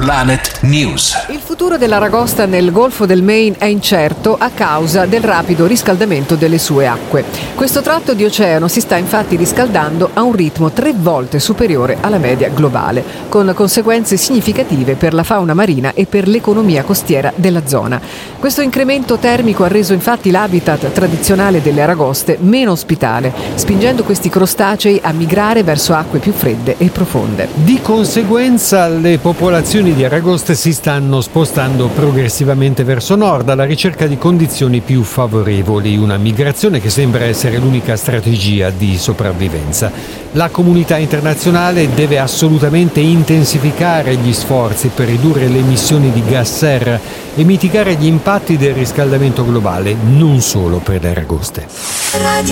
Planet News. Il futuro dell'aragosta nel Golfo del Maine è incerto a causa del rapido riscaldamento delle sue acque. Questo tratto di oceano si sta infatti riscaldando a un ritmo 3 volte superiore alla media globale, con conseguenze significative per la fauna marina e per l'economia costiera della zona. Questo incremento termico ha reso infatti l'habitat tradizionale delle aragoste meno ospitale, spingendo questi crostacei a migrare verso acque più fredde e profonde. Di conseguenza le popolazioni di aragoste si stanno spostando progressivamente verso nord alla ricerca di condizioni più favorevoli, una migrazione che sembra essere l'unica strategia di sopravvivenza. La comunità internazionale deve assolutamente intensificare gli sforzi per ridurre le emissioni di gas serra e mitigare gli impatti del riscaldamento globale, non solo per le aragoste.